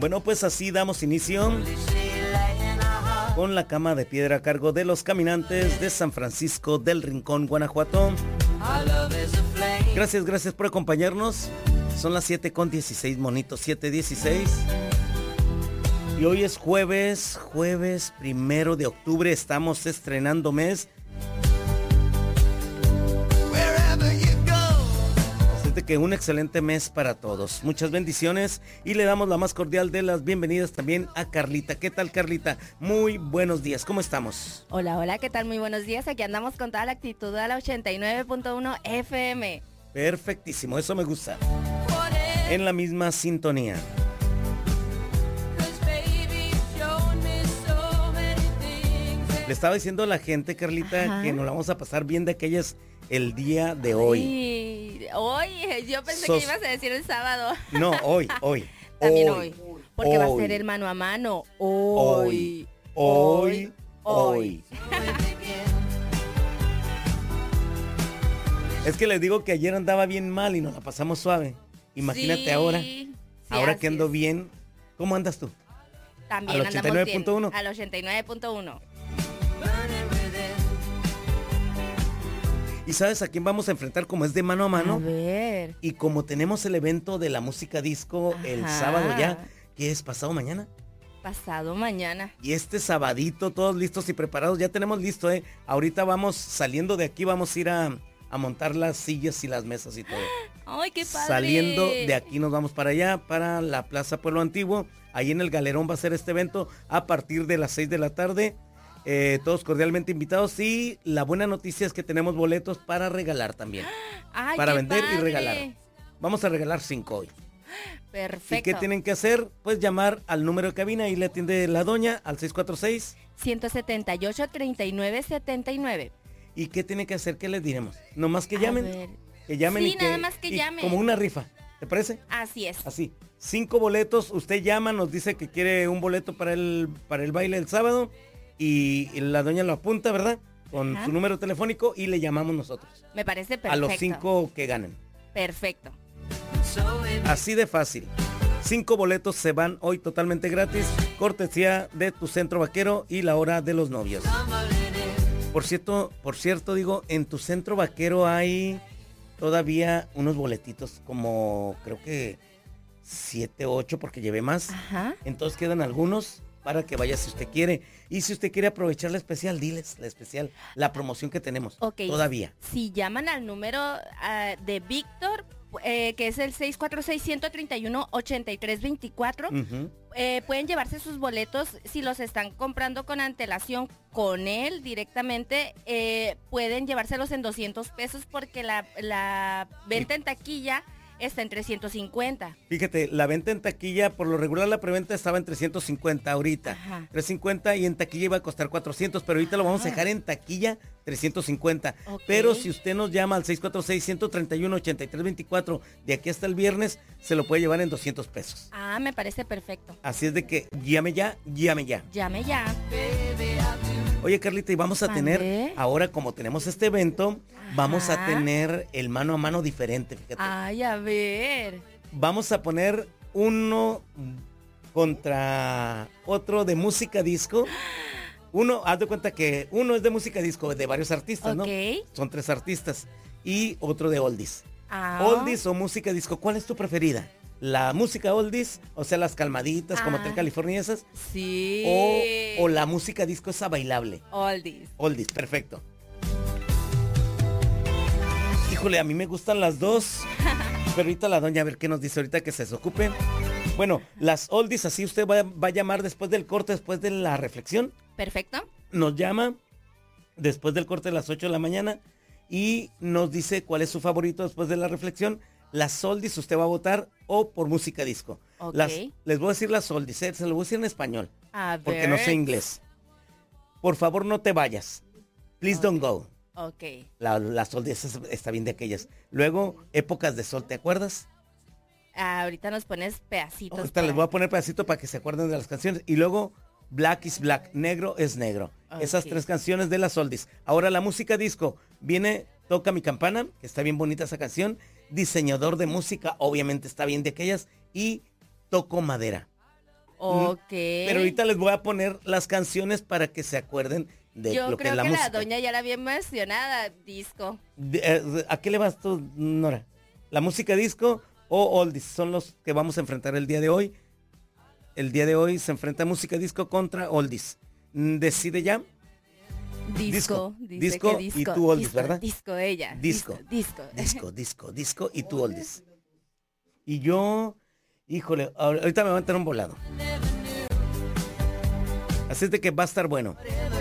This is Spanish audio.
Bueno, pues así damos inicio con la cama de piedra a cargo de los Caminantes de San Francisco del Rincón, Guanajuato. Gracias por acompañarnos. Son las 7:16, monitos, 7:16. Y hoy es jueves 1 de octubre. Estamos estrenando mes. Así que un excelente mes para todos. Muchas bendiciones y le damos la más cordial de las bienvenidas también a Carlita. ¿Qué tal, Carlita? Muy buenos días. ¿Cómo estamos? Hola, ¿qué tal? Muy buenos días. Aquí andamos con toda la actitud a la 89.1 FM. Perfectísimo, eso me gusta. En la misma sintonía. Le estaba diciendo a la gente, Carlita, Ajá, que nos la vamos a pasar bien de aquellas el día de hoy. Sí, hoy, yo pensé que ibas a decir el sábado. No, hoy. También hoy. Porque va a ser el mano a mano. Hoy. Es que les digo que ayer andaba bien mal y nos la pasamos suave. Imagínate Sí, ahora. sí, Ahora así que ando es. bien. ¿Cómo andas tú? También al andamos 89.1. bien. Al 89.1. ¿Y sabes a quién vamos a enfrentar como es de mano a mano? A ver. Y como tenemos el evento de la música disco el Ajá. sábado ya, que es pasado mañana. Pasado mañana. Y este sabadito, todos listos y preparados, ya tenemos listo, ¿eh? Ahorita vamos saliendo de aquí, vamos a ir a montar las sillas y las mesas y todo. ¡Ay, qué padre! Saliendo de aquí nos vamos para allá, para la Plaza Pueblo Antiguo. Ahí en el Galerón va a ser este evento a partir de las 6 de la tarde. Todos cordialmente invitados y la buena noticia es que tenemos boletos para regalar también. ¡Ay, Para qué vender y padre! regalar. Vamos a regalar 5 hoy. Perfecto. ¿Y qué tienen que hacer? Pues llamar al número de cabina y le atiende la doña al 646. 178-3979. ¿Y qué tienen que hacer? ¿Qué les diremos? Nomás que A llamen. ver. Que llamen Sí, y que, nada más que y llamen. como una rifa. ¿Te parece? Así es. Así. 5 boletos. Usted llama, nos dice que quiere un boleto para el baile del sábado. Y la doña lo apunta, ¿verdad? Con Ajá. su número telefónico y le llamamos nosotros. Me parece perfecto. A los 5 que ganen. Perfecto. Así de fácil. 5 boletos se van hoy totalmente gratis. Cortesía de tu centro vaquero y la hora de los novios. Por cierto, digo, en tu centro vaquero hay todavía unos boletitos, como creo que 7, 8, porque llevé más. Ajá. Entonces quedan algunos para que vaya si usted quiere. Y si usted quiere aprovechar la especial, diles la especial, la promoción que tenemos Ok. todavía. Si llaman al número de Víctor, que es el 646-131-8324, Ujú. pueden llevarse sus boletos. Si los están comprando con antelación con él directamente, pueden llevárselos en 200 pesos porque la venta en taquilla está en 350. Fíjate, la venta en taquilla, por lo regular la preventa estaba en 350 ahorita. Ajá. 350 y en taquilla iba a costar 400, pero ahorita lo vamos a dejar en taquilla 350. Ok. Pero si usted nos llama al 646-131-8324 de aquí hasta el viernes, se lo puede llevar en 200 pesos. Ah, me parece perfecto. Así es de que llame ya. Llame ya. Oye, Carlita, y vamos a ¿Mande? tener, ahora como tenemos este evento, vamos a Ajá. tener el mano a mano diferente, fíjate. Ay, a ver. Vamos a poner uno contra otro de música disco. Uno, haz de cuenta que uno es de música disco de varios artistas, ¿no? Ok. Son 3 artistas. Y otro de oldies. Ah. Oldies o música disco, ¿cuál es tu preferida? ¿La música oldies? O sea, las calmaditas como Ah. Hotel California y esas. Sí. O la música disco esa bailable. Oldies. Oldies, perfecto. Híjole, a mí me gustan las dos. Pero ahorita la doña a ver qué nos dice ahorita que se desocupe. Bueno, las oldies, así usted va a llamar después del corte, después de la reflexión. Perfecto. Nos llama después del corte de las 8 de la mañana y nos dice cuál es su favorito después de la reflexión. Las oldies usted va a votar o por música disco. Ok. Les voy a decir las oldies, se lo voy a decir en español A ver. porque no sé inglés. Por favor, no te vayas. Please don't go. Ok. Las oldies está bien de aquellas. Luego, épocas de sol, ¿te acuerdas? Ahorita nos pones pedacitos. Ahorita les voy a poner pedacito para que se acuerden de las canciones. Y luego, Black is Black, negro es negro. Esas Ok. 3 canciones de las oldies. Ahora la música disco. Viene Toca mi campana, que está bien bonita esa canción. Diseñador de música, obviamente está bien de aquellas. Y Toco madera. Ok. Pero ahorita les voy a poner las canciones para que se acuerden de Yo lo que creo es la que música. la doña ya la bien emocionada, disco. ¿A qué le vas tú, Nora? ¿La música disco o oldies? Son los que vamos a enfrentar el día de hoy. El día de hoy se enfrenta música disco contra oldies. Decide ya. Disco, dice disco que y tú oldies, disco, ¿verdad? Disco ella. Disco. Disco y tú oldies. Y yo, híjole, ahorita me va a entrar un volado. Así es de que va a estar bueno.